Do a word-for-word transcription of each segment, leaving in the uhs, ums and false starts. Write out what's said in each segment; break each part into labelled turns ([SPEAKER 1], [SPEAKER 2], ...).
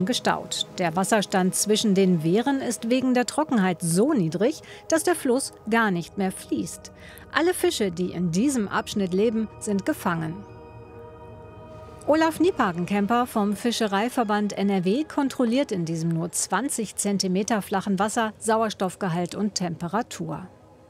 [SPEAKER 1] gestaut. Der Wasserstand zwischen den Wehren ist wegen der Trockenheit so niedrig, dass der Fluss gar nicht mehr fließt. Alle Fische, die in diesem Abschnitt leben, sind gefangen. Olaf Niepagenkemper vom Fischereiverband N R W kontrolliert in diesem nur zwanzig Zentimeter flachen Wasser Sauerstoffgehalt und Temperatur.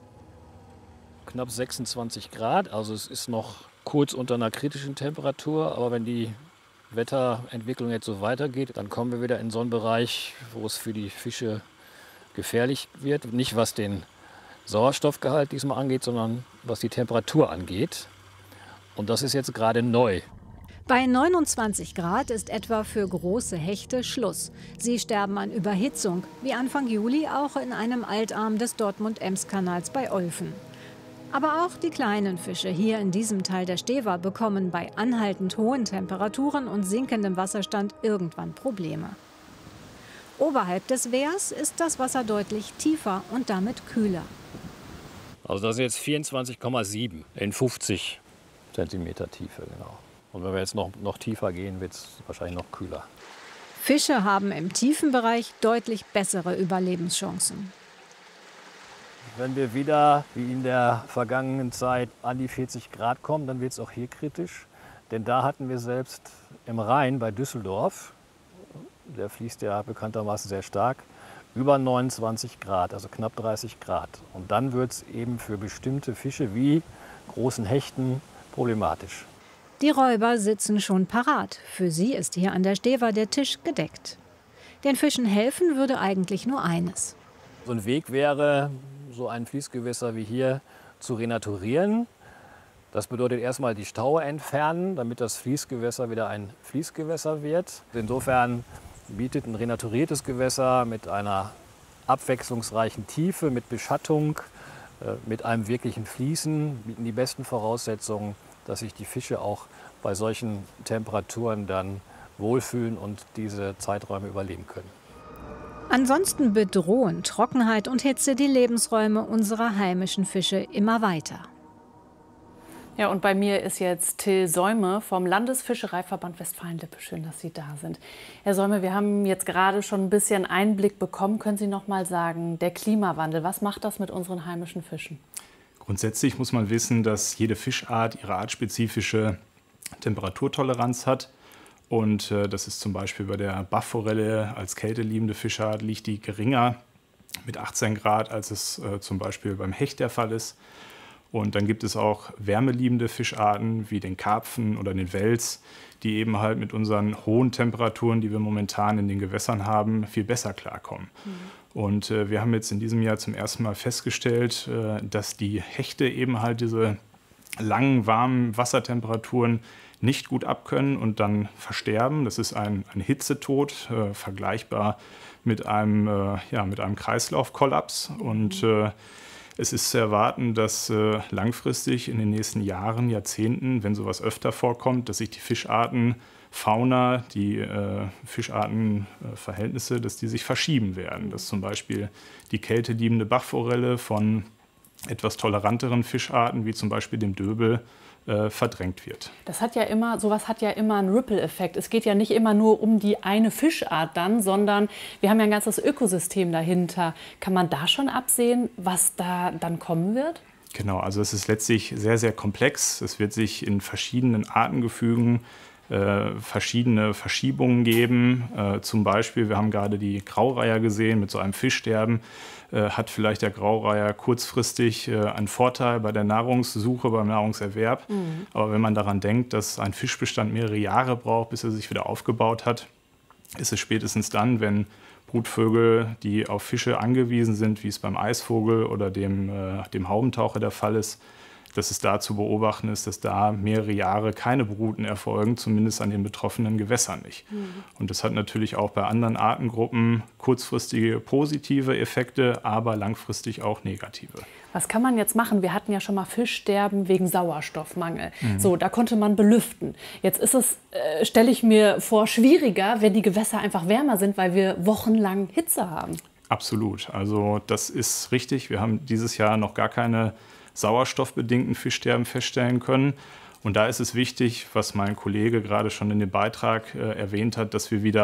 [SPEAKER 2] Knapp sechsundzwanzig Grad, also es ist noch kurz unter einer kritischen Temperatur, aber wenn die Wetterentwicklung jetzt so weitergeht, dann kommen wir wieder in so einen Bereich, wo es für die Fische gefährlich wird. Nicht was den Sauerstoffgehalt diesmal angeht, sondern was die Temperatur angeht. Und das ist jetzt gerade neu.
[SPEAKER 1] Bei neunundzwanzig Grad ist etwa für große Hechte Schluss. Sie sterben an Überhitzung, wie Anfang Juli auch in einem Altarm des Dortmund-Ems-Kanals bei Olfen. Aber auch die kleinen Fische hier in diesem Teil der Stever bekommen bei anhaltend hohen Temperaturen und sinkendem Wasserstand irgendwann Probleme. Oberhalb des Wehrs ist das Wasser deutlich tiefer und damit kühler.
[SPEAKER 2] Also das ist jetzt vierundzwanzig Komma sieben in fünfzig Zentimeter Tiefe, genau. Und wenn wir jetzt noch, noch tiefer gehen, wird es wahrscheinlich noch kühler.
[SPEAKER 1] Fische haben im tiefen Bereich deutlich bessere Überlebenschancen.
[SPEAKER 2] Wenn wir wieder, wie in der vergangenen Zeit, an die vierzig Grad kommen, dann wird es auch hier kritisch. Denn da hatten wir selbst im Rhein bei Düsseldorf, der fließt ja bekanntermaßen sehr stark, über neunundzwanzig Grad, also knapp dreißig Grad. Und dann wird es eben für bestimmte Fische wie großen Hechten problematisch.
[SPEAKER 1] Die Räuber sitzen schon parat. Für sie ist hier an der Stever der Tisch gedeckt. Den Fischen helfen würde eigentlich nur eines.
[SPEAKER 2] So ein Weg wäre, so ein Fließgewässer wie hier zu renaturieren. Das bedeutet erstmal die Staue entfernen, damit das Fließgewässer wieder ein Fließgewässer wird. Insofern bietet ein renaturiertes Gewässer mit einer abwechslungsreichen Tiefe, mit Beschattung, mit einem wirklichen Fließen, bieten die besten Voraussetzungen, dass sich die Fische auch bei solchen Temperaturen dann wohlfühlen und diese Zeiträume überleben können.
[SPEAKER 1] Ansonsten bedrohen Trockenheit und Hitze die Lebensräume unserer heimischen Fische immer weiter.
[SPEAKER 3] Ja, und bei mir ist jetzt Till Säume vom Landesfischereiverband Westfalen-Lippe. Schön, dass Sie da sind. Herr Säume, wir haben jetzt gerade schon ein bisschen Einblick bekommen. Können Sie noch mal sagen, der Klimawandel, was macht das mit unseren heimischen Fischen?
[SPEAKER 4] Grundsätzlich muss man wissen, dass jede Fischart ihre artspezifische Temperaturtoleranz hat. Und äh, das ist zum Beispiel bei der Bachforelle als kälteliebende Fischart liegt die geringer mit achtzehn Grad, als es äh, zum Beispiel beim Hecht der Fall ist. Und dann gibt es auch wärmeliebende Fischarten wie den Karpfen oder den Wels, die eben halt mit unseren hohen Temperaturen, die wir momentan in den Gewässern haben, viel besser klarkommen. Mhm. Und äh, wir haben jetzt in diesem Jahr zum ersten Mal festgestellt, äh, dass die Hechte eben halt diese langen, warmen Wassertemperaturen nicht gut abkönnen und dann versterben. Das ist ein, ein Hitzetod, äh, vergleichbar mit einem, äh, ja, mit einem Kreislaufkollaps. Und äh, es ist zu erwarten, dass äh, langfristig in den nächsten Jahren, Jahrzehnten, wenn sowas öfter vorkommt, dass sich die Fischarten, Fauna, die äh, Fischartenverhältnisse, dass die sich verschieben werden. Dass zum Beispiel die kälteliebende Bachforelle von etwas toleranteren Fischarten, wie zum Beispiel dem Döbel, Äh, verdrängt wird.
[SPEAKER 3] Das hat ja immer, sowas hat ja immer einen Ripple-Effekt. Es geht ja nicht immer nur um die eine Fischart dann, sondern wir haben ja ein ganzes Ökosystem dahinter. Kann man da schon absehen, was da dann kommen wird?
[SPEAKER 4] Genau, also es ist letztlich sehr, sehr komplex. Es wird sich in verschiedenen Artengefügen äh, verschiedene Verschiebungen geben. Äh, zum Beispiel, wir haben gerade die Graureiher gesehen mit so einem Fischsterben. Hat vielleicht der Graureiher kurzfristig äh, einen Vorteil bei der Nahrungssuche, beim Nahrungserwerb. Mhm. Aber wenn man daran denkt, dass ein Fischbestand mehrere Jahre braucht, bis er sich wieder aufgebaut hat, ist es spätestens dann, wenn Brutvögel, die auf Fische angewiesen sind, wie es beim Eisvogel oder dem, äh, dem Haubentaucher der Fall ist, dass es da zu beobachten ist, dass da mehrere Jahre keine Bruten erfolgen, zumindest an den betroffenen Gewässern nicht. Mhm. Und das hat natürlich auch bei anderen Artengruppen kurzfristige positive Effekte, aber langfristig auch negative.
[SPEAKER 3] Was kann man jetzt machen? Wir hatten ja schon mal Fischsterben wegen Sauerstoffmangel. Mhm. So, da konnte man belüften. Jetzt ist es, äh, stelle ich mir vor, schwieriger, wenn die Gewässer einfach wärmer sind, weil wir wochenlang Hitze haben.
[SPEAKER 4] Absolut. Also das ist richtig. Wir haben dieses Jahr noch gar keine sauerstoffbedingten Fischsterben feststellen können. Und da ist es wichtig, was mein Kollege gerade schon in dem Beitrag äh, erwähnt hat, dass wir wieder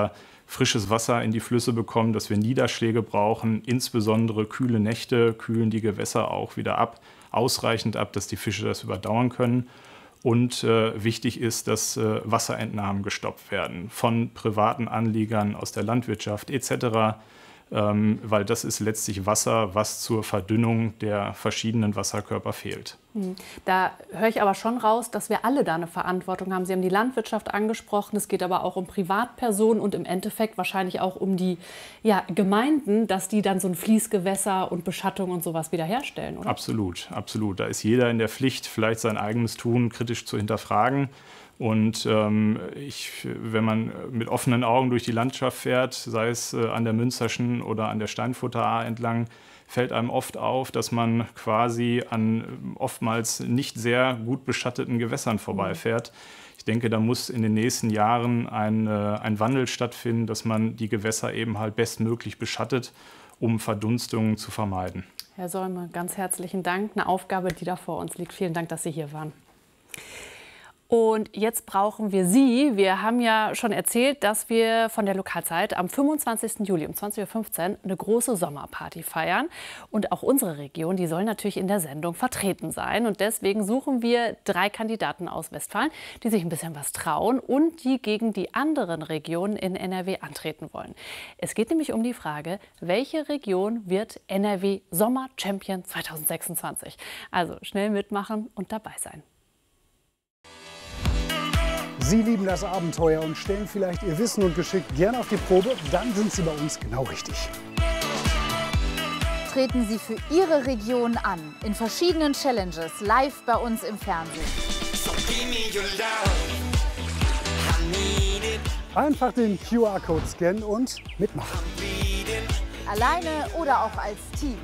[SPEAKER 4] frisches Wasser in die Flüsse bekommen, dass wir Niederschläge brauchen. Insbesondere kühle Nächte kühlen die Gewässer auch wieder ab, ausreichend ab, dass die Fische das überdauern können. Und äh, wichtig ist, dass äh, Wasserentnahmen gestoppt werden von privaten Anliegern aus der Landwirtschaft et cetera, ähm, weil das ist letztlich Wasser, was zur Verdünnung der verschiedenen Wasserkörper fehlt.
[SPEAKER 3] Da höre ich aber schon raus, dass wir alle da eine Verantwortung haben. Sie haben die Landwirtschaft angesprochen, es geht aber auch um Privatpersonen und im Endeffekt wahrscheinlich auch um die ja, Gemeinden, dass die dann so ein Fließgewässer und Beschattung und sowas wiederherstellen, oder?
[SPEAKER 4] Absolut, absolut. Da ist jeder in der Pflicht, vielleicht sein eigenes Tun kritisch zu hinterfragen. Und ähm, ich, wenn man mit offenen Augen durch die Landschaft fährt, sei es äh, an der Münsterschen oder an der Steinfurter Ahr entlang, fällt einem oft auf, dass man quasi an oftmals nicht sehr gut beschatteten Gewässern vorbeifährt. Ich denke, da muss in den nächsten Jahren ein, äh, ein Wandel stattfinden, dass man die Gewässer eben halt bestmöglich beschattet, um Verdunstungen zu vermeiden.
[SPEAKER 3] Herr Säume, ganz herzlichen Dank. Eine Aufgabe, die da vor uns liegt. Vielen Dank, dass Sie hier waren. Und jetzt brauchen wir Sie. Wir haben ja schon erzählt, dass wir von der Lokalzeit am fünfundzwanzigsten Juli um zwanzig Uhr fünfzehn eine große Sommerparty feiern. Und auch unsere Region, die soll natürlich in der Sendung vertreten sein. Und deswegen suchen wir drei Kandidaten aus Westfalen, die sich ein bisschen was trauen und die gegen die anderen Regionen in N R W antreten wollen. Es geht nämlich um die Frage, welche Region wird N R W Sommer Champion zweitausendsechsundzwanzig? Also schnell mitmachen und dabei sein.
[SPEAKER 5] Sie lieben das Abenteuer und stellen vielleicht Ihr Wissen und Geschick gerne auf die Probe, dann sind Sie bei uns genau richtig.
[SPEAKER 6] Treten Sie für Ihre Region an, in verschiedenen Challenges, live bei uns im Fernsehen.
[SPEAKER 5] Einfach den Q R-Code scannen und mitmachen.
[SPEAKER 6] Alleine oder auch als Team.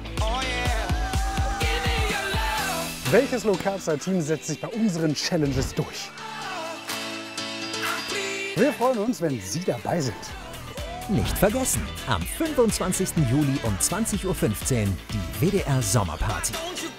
[SPEAKER 5] Welches Lokalzeit-Team setzt sich bei unseren Challenges durch? Wir freuen uns, wenn Sie dabei sind.
[SPEAKER 7] Nicht vergessen, am fünfundzwanzigsten Juli um zwanzig Uhr fünfzehn die W D R Sommerparty.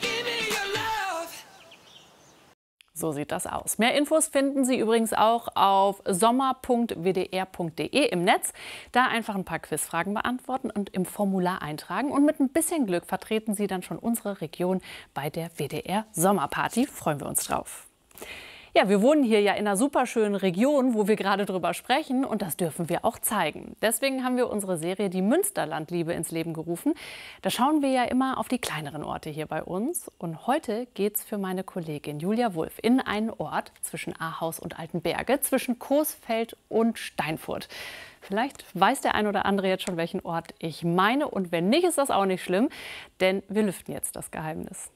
[SPEAKER 3] So sieht das aus. Mehr Infos finden Sie übrigens auch auf sommer punkt w d r punkt d e im Netz. Da einfach ein paar Quizfragen beantworten und im Formular eintragen. Und mit ein bisschen Glück vertreten Sie dann schon unsere Region bei der W D R Sommerparty. Freuen wir uns drauf. Ja, wir wohnen hier ja in einer super schönen Region, wo wir gerade drüber sprechen, und das dürfen wir auch zeigen. Deswegen haben wir unsere Serie Die Münsterlandliebe ins Leben gerufen. Da schauen wir ja immer auf die kleineren Orte hier bei uns. Und heute geht's für meine Kollegin Julia Wulff in einen Ort zwischen Ahaus und Altenberge, zwischen Coesfeld und Steinfurt. Vielleicht weiß der ein oder andere jetzt schon, welchen Ort ich meine. Und wenn nicht, ist das auch nicht schlimm, denn wir lüften jetzt das Geheimnis.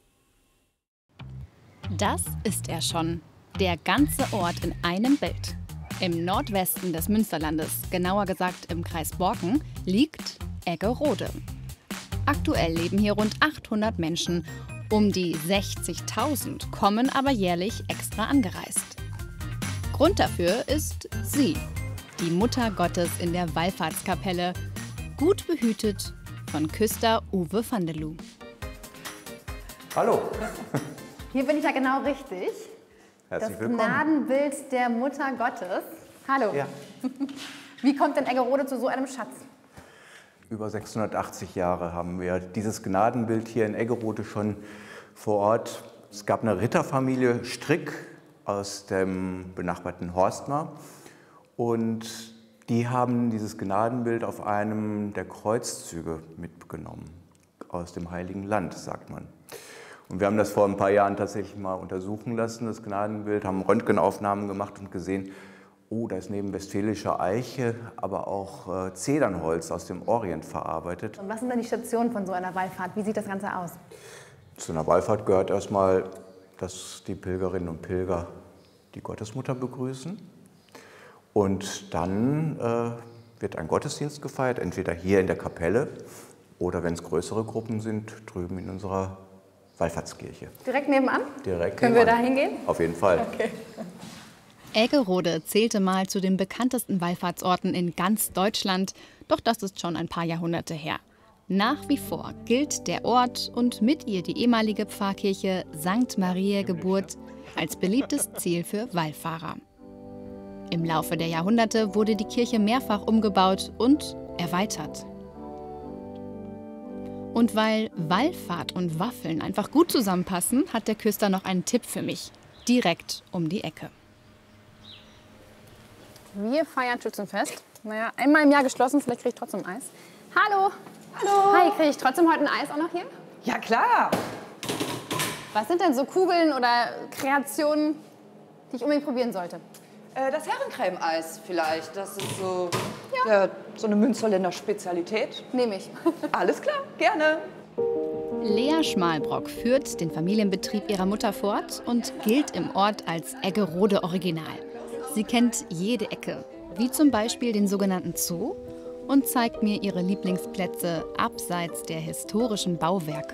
[SPEAKER 8] Das ist er schon. Der ganze Ort in einem Bild. Im Nordwesten des Münsterlandes, genauer gesagt im Kreis Borken, liegt Eggerode. Aktuell leben hier rund achthundert Menschen. Um die sechzigtausend kommen aber jährlich extra angereist. Grund dafür ist sie, die Mutter Gottes in der Wallfahrtskapelle, gut behütet von Küster Uwe van der Loo.
[SPEAKER 9] Hallo.
[SPEAKER 10] Hier bin ich ja genau richtig.
[SPEAKER 9] Herzlich
[SPEAKER 10] das
[SPEAKER 9] willkommen.
[SPEAKER 10] Gnadenbild der Mutter Gottes. Hallo.
[SPEAKER 9] Ja.
[SPEAKER 10] Wie kommt denn Eggerode zu so einem Schatz?
[SPEAKER 9] Über sechshundertachtzig Jahre haben wir dieses Gnadenbild hier in Eggerode schon vor Ort. Es gab eine Ritterfamilie Strick aus dem benachbarten Horstmar. Und die haben dieses Gnadenbild auf einem der Kreuzzüge mitgenommen. Aus dem Heiligen Land, sagt man. Und wir haben das vor ein paar Jahren tatsächlich mal untersuchen lassen, das Gnadenbild, haben Röntgenaufnahmen gemacht und gesehen, oh, da ist neben westfälischer Eiche aber auch äh, Zedernholz aus dem Orient verarbeitet.
[SPEAKER 10] Und was sind denn die Stationen von so einer Wallfahrt? Wie sieht das Ganze aus?
[SPEAKER 9] Zu einer Wallfahrt gehört erstmal, dass die Pilgerinnen und Pilger die Gottesmutter begrüßen. Und dann äh, wird ein Gottesdienst gefeiert, entweder hier in der Kapelle oder, wenn es größere Gruppen sind, drüben in unserer Wallfahrtskirche.
[SPEAKER 10] Direkt nebenan?
[SPEAKER 9] Direkt
[SPEAKER 10] Können
[SPEAKER 9] nebenan.
[SPEAKER 10] wir da hingehen?
[SPEAKER 9] Auf jeden Fall.
[SPEAKER 10] Okay.
[SPEAKER 8] Eggerode zählte mal zu den bekanntesten Wallfahrtsorten in ganz Deutschland, doch das ist schon ein paar Jahrhunderte her. Nach wie vor gilt der Ort und mit ihr die ehemalige Pfarrkirche Sankt Mariä Geburt als beliebtes Ziel für Wallfahrer. Im Laufe der Jahrhunderte wurde die Kirche mehrfach umgebaut und erweitert. Und weil Wallfahrt und Waffeln einfach gut zusammenpassen, hat der Küster noch einen Tipp für mich. Direkt um die Ecke.
[SPEAKER 10] Wir feiern Schützenfest. Naja, einmal im Jahr geschlossen, vielleicht kriege ich trotzdem Eis. Hallo! Hallo! Hi, kriege ich trotzdem heute ein Eis auch noch hier?
[SPEAKER 11] Ja, klar!
[SPEAKER 10] Was sind denn so Kugeln oder Kreationen, die ich unbedingt probieren sollte?
[SPEAKER 11] Äh, das Herrencreme-Eis vielleicht. Das ist so, ja. Ja, so eine Münsterländer Spezialität.
[SPEAKER 10] Nehme ich.
[SPEAKER 11] Alles klar, gerne.
[SPEAKER 8] Lea Schmalbrock führt den Familienbetrieb ihrer Mutter fort und gilt im Ort als Eggerode Original. Sie kennt jede Ecke, wie zum Beispiel den sogenannten Zoo, und zeigt mir ihre Lieblingsplätze abseits der historischen Bauwerke.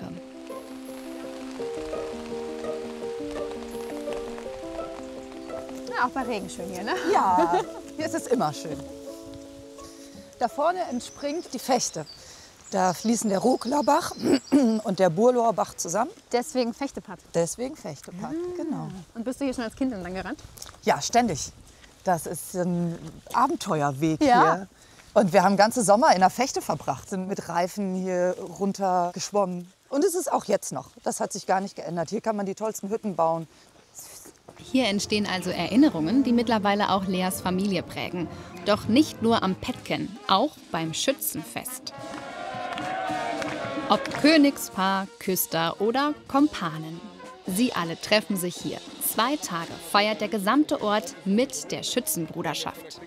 [SPEAKER 10] Ja, auch bei Regen schön hier, ne?
[SPEAKER 12] Ja, hier ist es immer schön. Da vorne entspringt die Fechte. Da fließen der Rucklerbach und der Burlorbach zusammen.
[SPEAKER 10] Deswegen Fechtepad.
[SPEAKER 12] Deswegen Fechtepad, ah. Genau.
[SPEAKER 10] Und bist du hier schon als Kind entlang gerannt?
[SPEAKER 12] Ja, ständig. Das ist ein Abenteuerweg
[SPEAKER 10] ja.
[SPEAKER 12] hier. Und wir haben ganze Sommer in der Fechte verbracht, sind mit Reifen hier runter geschwommen. Und es ist auch jetzt noch. Das hat sich gar nicht geändert. Hier kann man die tollsten Hütten bauen.
[SPEAKER 8] Hier entstehen also Erinnerungen, die mittlerweile auch Leas Familie prägen. Doch nicht nur am Petken, auch beim Schützenfest. Ob Königspaar, Küster oder Kompanen. Sie alle treffen sich hier. Zwei Tage feiert der gesamte Ort mit der Schützenbruderschaft.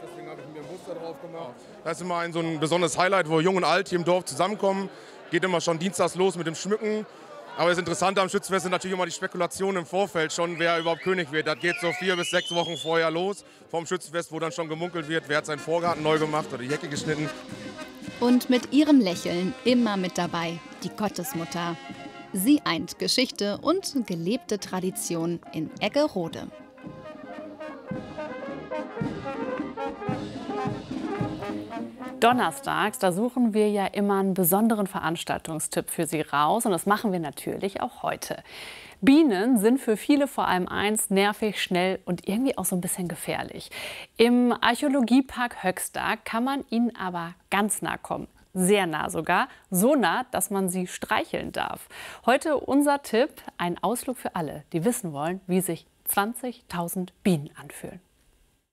[SPEAKER 13] Das ist immer ein, so ein besonderes Highlight, wo Jung und Alt hier im Dorf zusammenkommen. Geht immer schon dienstags los mit dem Schmücken. Aber das Interessante am Schützenfest sind natürlich immer die Spekulationen im Vorfeld schon, wer überhaupt König wird. Das geht so vier bis sechs Wochen vorher los vom Schützenfest, wo dann schon gemunkelt wird, wer hat seinen Vorgarten neu gemacht oder die Hecke geschnitten.
[SPEAKER 8] Und mit ihrem Lächeln immer mit dabei, die Gottesmutter. Sie eint Geschichte und gelebte Tradition in Eggerode.
[SPEAKER 3] Donnerstags, da suchen wir ja immer einen besonderen Veranstaltungstipp für Sie raus. Und das machen wir natürlich auch heute. Bienen sind für viele vor allem eins, nervig, schnell und irgendwie auch so ein bisschen gefährlich. Im Archäologiepark Höxter kann man ihnen aber ganz nah kommen. Sehr nah sogar, so nah, dass man sie streicheln darf. Heute unser Tipp, ein Ausflug für alle, die wissen wollen, wie sich zwanzigtausend Bienen anfühlen.